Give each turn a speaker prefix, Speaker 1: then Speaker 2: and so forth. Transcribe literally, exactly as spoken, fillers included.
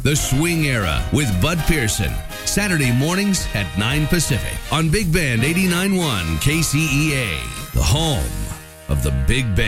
Speaker 1: The Swing Era with Bud Pearson. Saturday mornings at nine Pacific on Big Band eighty-nine point one K C E A, the home of the Big Band.